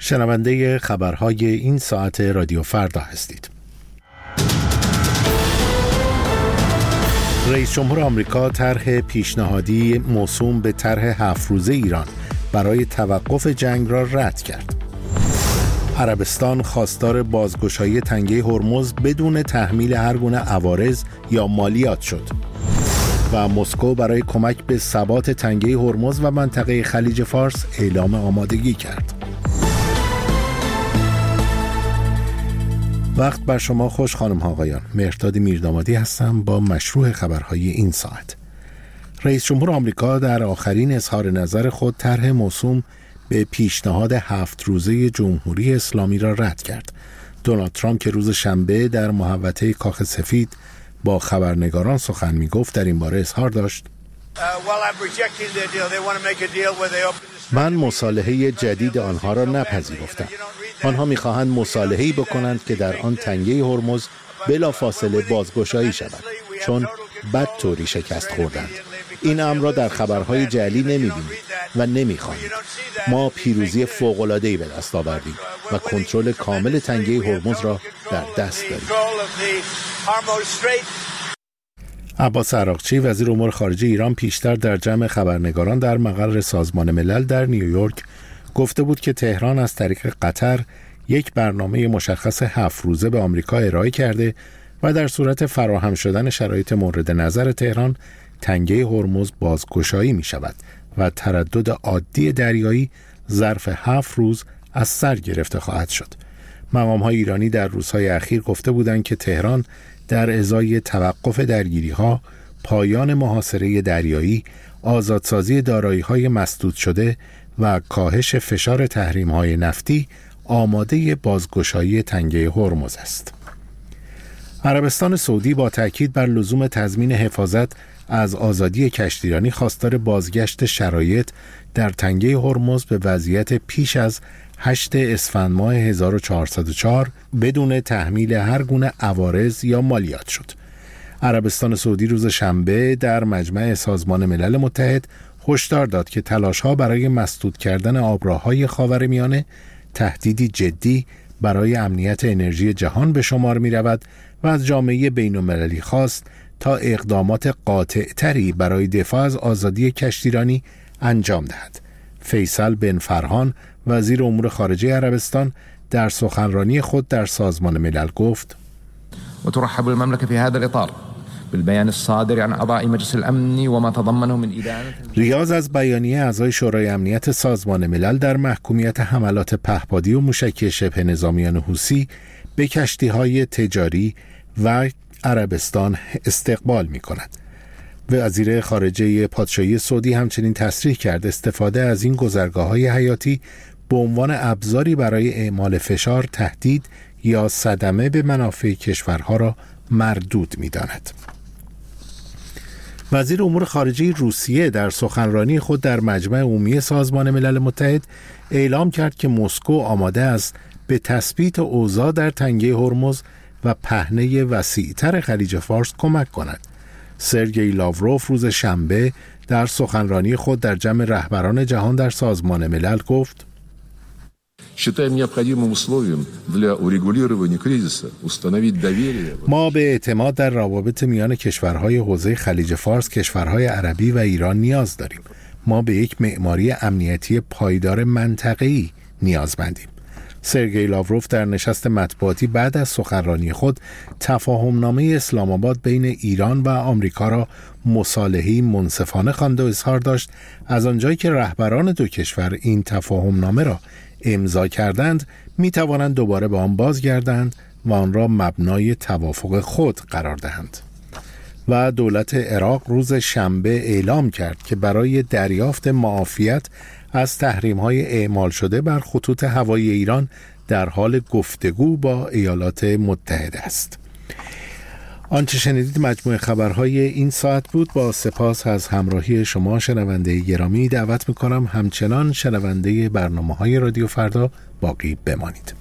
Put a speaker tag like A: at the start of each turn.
A: شنونده خبرهای این ساعت رادیو فردا هستید. رئیس جمهور آمریکا طرح پیشنهادی موسوم به طرح 7 روزه ایران برای توقف جنگ را رد کرد. عربستان خواستار بازگشایی تنگه هرمز بدون تحمیل هر گونه عوارض یا مالیات شد. و مسکو برای کمک به ثبات تنگه هرمز و منطقه خلیج فارس اعلام آمادگی کرد. وقت بر شما خوش خانم ها آقایان. مهرداد میردامادی هستم با مشروع خبرهای این ساعت. رئیس جمهور آمریکا در آخرین اظهار نظر خود طرح موسوم به پیشنهاد 7 روزه جمهوری اسلامی را رد کرد. دونالد ترامپ که روز شنبه در محوطه کاخ سفید با خبرنگاران سخن می‌گفت در این باره اظهار داشت: من مصالحه جدید آنها را نپذیرفتم. آنها می‌خواهند مصالحه‌ای بکنند که در آن تنگه هرمز بلافاصله بازگشایی شود، چون بد طوری شکست خوردند. این امر را در خبرهای جعلی نمی‌بینید و نمی‌خوانید. ما پیروزی فوق‌العاده‌ای به دست آوردیم و کنترل کامل تنگه هرمز را در دست داریم. عباس عراقچی وزیر امور خارجه ایران پیشتر در جمع خبرنگاران در مقر سازمان ملل در نیویورک گفته بود که تهران از طریق قطر یک برنامه مشخص 7 روزه به آمریکا ارائه کرده و در صورت فراهم شدن شرایط مورد نظر تهران تنگه هرمز بازگشایی می شود و تردد عادی دریایی ظرف 7 روز از سر گرفته خواهد شد. مقام‌های ایرانی در روزهای اخیر گفته بودند که تهران در ازای توقف درگیری‌ها، پایان محاصره دریایی، آزادسازی دارایی‌های مسدود شده و کاهش فشار تحریم‌های نفتی آماده بازگشایی تنگه هرمز است. عربستان سعودی با تأکید بر لزوم تضمین حفاظت از آزادی کشتیرانی خواستار بازگشت شرایط در تنگه هرمز به وضعیت پیش از 8 اسفند ماه 1404 بدون تحمیل هر گونه عوارض یا مالیات شد. عربستان سعودی روز شنبه در مجمع سازمان ملل متحد هشدار داد که تلاش‌ها برای مسدود کردن آبراه‌های خاورمیانه تهدیدی جدی برای امنیت انرژی جهان به شمار می‌رود و از جامعه بین‌المللی خواست تا اقدامات قاطع‌تری برای دفاع از آزادی کشتیرانی انجام دهد. فیصل بن فرحان وزیر امور خارجه عربستان در سخنرانی خود در سازمان ملل گفت:
B: وترحب المملكة في هذا الإطار بالبيان الصادر عن أعضاء مجلس الأمن وما تضمنه من إدانة.
A: ریاض از بیانیه اعضای شورای امنیت سازمان ملل در محکومیت حملات پهپادی و موشکی شبه نظامیان حوثی به کشتی‌های تجاری و عربستان استقبال می‌کند. وزیر خارجه پادشاهی سعودی همچنین تصریح کرد استفاده از این گذرگاه‌های حیاتی به عنوان ابزاری برای اعمال فشار، تهدید یا صدمه به منافع کشورها را مردود می‌داند. وزیر امور خارجه روسیه در سخنرانی خود در مجمع عمومی سازمان ملل متحد اعلام کرد که مسکو آماده است به تثبیت اوضاع در تنگه هرمز و پهنه وسیع‌تر خلیج فارس کمک کند. سرگئی لاوروف روز شنبه در سخنرانی خود در جمع رهبران جهان در سازمان ملل گفت: ما به اعتماد در روابط میان کشورهای حوزه خلیج فارس، کشورهای عربی و ایران نیاز داریم. ما به یک معماری امنیتی پایدار منطقه‌ای نیازمندیم. سرگئی لاوروف در نشست مطبوعاتی بعد از سخنرانی خود تفاهمنامه اسلام آباد بین ایران و آمریکا را مصالحه‌ای منصفانه خواند و اظهار داشت از آنجایی که رهبران دو کشور این تفاهمنامه را امضا کردند می توانند دوباره به آن بازگردند و آن را مبنای توافق خود قرار دهند. و دولت عراق روز شنبه اعلام کرد که برای دریافت معافیت از تحریم‌های اعمال شده بر خطوط هوایی ایران در حال گفتگو با ایالات متحده است. آنچه شنیدید مجموعه خبرهای این ساعت بود. با سپاس از همراهی شما شنونده گرامی. دعوت می‌کنم همچنان شنونده برنامه‌های رادیو فردا باقی بمانید.